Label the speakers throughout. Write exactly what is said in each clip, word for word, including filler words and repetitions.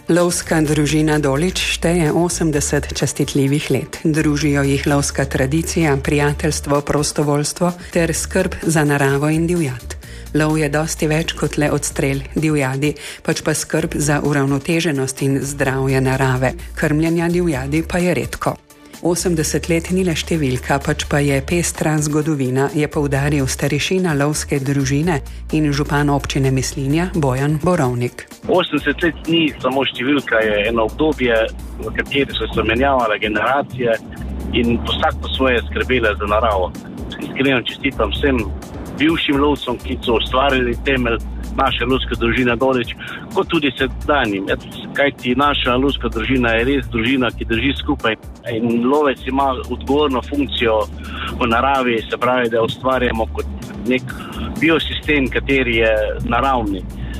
Speaker 1: Lovska družina Dolič šteje osemdeset častitljivih let. Družijo jih lovska tradicija, prijateljstvo, prostovoljstvo ter skrb za naravo in divjad. Lov je dosti več kot le odstrel divjadi, pač pa skrb za uravnoteženost in zdravje narave. Krmljenja divjadi pa je redko. osemdeset let ni le številka, pač pa je pestra zgodovina, je poudaril starešina lovske družine in župan občine Mislinja Bojan Borovnik.
Speaker 2: osemdeset let ni samo številka, je eno obdobje, v kateri so se menjavale generacije in vsak po svoje skrbele za naravo. Iskreno čestitam vsem bivšim lovcem, ki so ustvarili temelj naše lovske družine Dolič, kot tudi sedanjim. Kajti naša lovska družina je res družina, ki drži skupaj in lovec ima odgovorno funkcijo v naravi, se pravi, da ustvarjamo kot nek biosistem, kateri je naravni.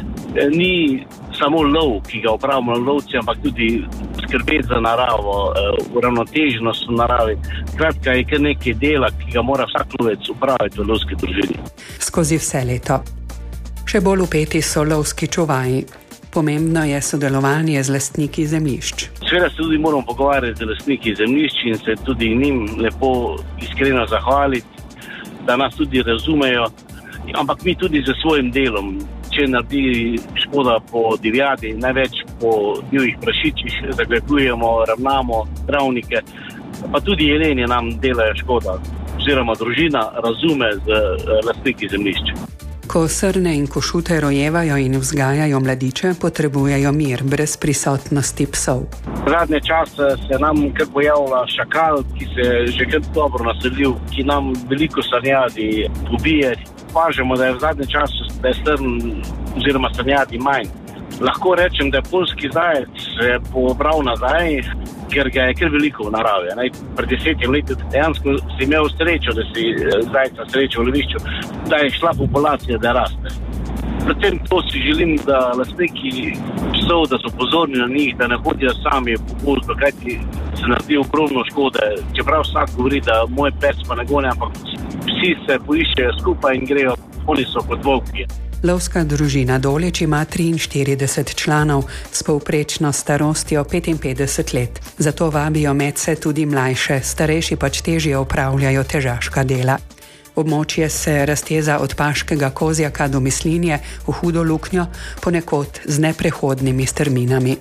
Speaker 2: Ni samo lov, ki ga upravljamo lovci, ampak tudi skrbeti za naravo, uravnoteženost v naravi. Kratka je kar nekaj dela, ki ga mora vsak lovec upraviti v lovski družini.
Speaker 1: Skozi vse leto. Še bolj upeti so lovski čuvaji. Pomembno je sodelovanje z lastniki zemljišč.
Speaker 2: Seveda se tudi moramo pogovarjati z lastniki zemljišč in se tudi njim lepo iskreno zahvaliti, da nas tudi razumejo, ampak mi tudi z svojim delom. Če naredi škoda po divjadi, največ po divjih prašičih, zagledujemo, ravnamo travnike, pa tudi jeleni nam delajo škoda, oziroma družina razume z lastniki zemljišč.
Speaker 1: Ko srne in košute rojevajo in vzgajajo mladiče, potrebujejo mir brez prisotnosti psov.
Speaker 2: Zadnje čase se nam kar pojavlja šakal, ki se je že kar dobro naselil, ki nam veliko srnjadi pobije. Pažemo, da je v zadnjem času, da je srn oziroma srnjadi manj. Lahko rečem, da je poljski zajec se pobral nazaj, ker ga je kar veliko v naravi. Pred desetimi leti dejansko si imel srečo, da si zajca srečo v lovišču, da je šla populacija, da raste. Predvsem to si želim, da lastniki psov, da so pozorni na njih, da ne hodijo sami po gozdu, kajti se naredi ogromno škode. Čeprav vsak govori, da moj pes pa ne gone, ampak vsi se poiščejo skupaj in grejo, oni so kot volki.
Speaker 1: Lovska družina Dolič ima triinštirideset članov s povprečno starostjo petinpetdeset let. Zato vabijo medse tudi mlajše, starejši pač težje opravljajo težaška dela. Območje se razteza od Paškega Kozjaka do Mislinje v hudo luknjo, ponekod z neprehodnimi strminami.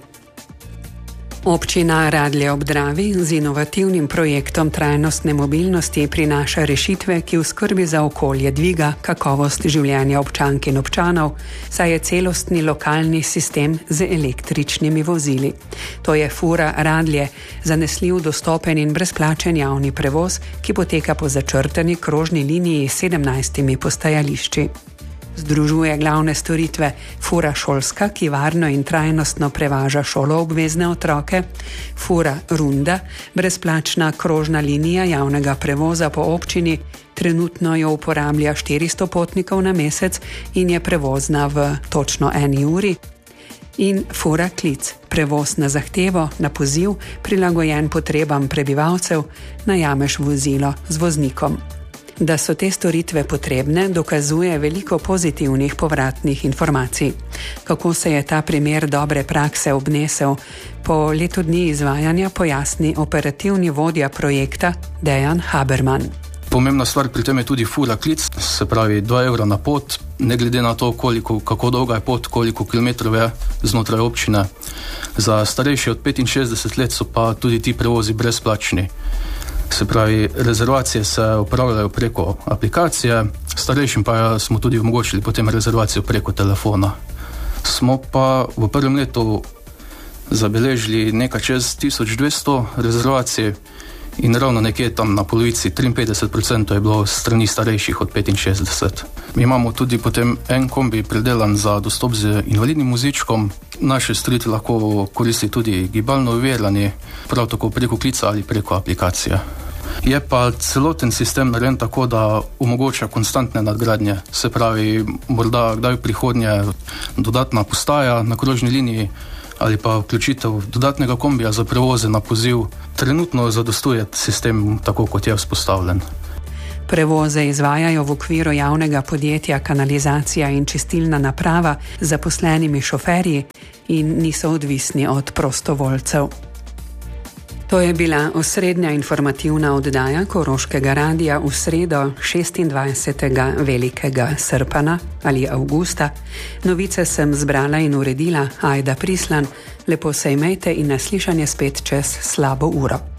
Speaker 1: Občina Radlje ob Dravi z inovativnim projektom trajnostne mobilnosti prinaša rešitve, ki v skrbi za okolje dviga kakovost življenja občank in občanov, saj je celostni lokalni sistem z električnimi vozili. To je Fura Radlje, zanesljiv, dostopen in brezplačen javni prevoz, ki poteka po začrtani krožni liniji s sedemnajstimi postajališči. Združuje glavne storitve Fura šolska, ki varno in trajnostno prevaža šoloobvezne otroke, Fura Runda, brezplačna krožna linija javnega prevoza po občini, trenutno jo uporablja štiristo potnikov na mesec in je prevozna v točno eni uri, in Fura Klic, prevoz na zahtevo, na poziv, prilagojen potrebam prebivalcev, najameš vozilo z voznikom. Da so te storitve potrebne, dokazuje veliko pozitivnih povratnih informacij. Kako se je ta primer dobre prakse obnesel, po letu dni izvajanja pojasni operativni vodja projekta Dejan Haberman.
Speaker 3: Pomembna stvar pri tem je tudi Fura Klic, se pravi dva evra na pot, ne glede na to, koliko, kako dolga je pot, koliko kilometrov je znotraj občine. Za starejše od petinšestdeset let so pa tudi ti prevozi brezplačni. Se pravi, rezervacije se upravljajo preko aplikacije, starejšim pa smo tudi omogočili potem rezervacijo preko telefona. Smo pa v prvem letu zabeležili nekaj čez tisoč dvesto rezervacij in ravno nekje tam na polovici triinpetdeset procentov je bilo strani starejših od petinšestdeset. Mi imamo tudi potem en kombi predelan za dostop z invalidnim vozičkom. Naše storitve lahko koristi tudi gibalno ovirani, prav tako preko klica ali preko aplikacije. Je pa celoten sistem narejen tako, da omogoča konstantne nadgradnje. Se pravi, morda kdaj v prihodnje dodatna postaja na krožni liniji ali pa vključitev dodatnega kombija za prevoze na poziv. Trenutno zadostuje sistem tako, kot je vzpostavljen.
Speaker 1: Prevoze izvajajo v okviru javnega podjetja Kanalizacija in čistilna naprava z zaposlenimi šoferji in niso odvisni od prostovoljcev. To je bila osrednja informativna oddaja Koroškega radia v sredo šestindvajsetega velikega srpana ali avgusta. Novice sem zbrala in uredila Ajda Prislan. Lepo se imejte in naslišanje spet čez slabo uro.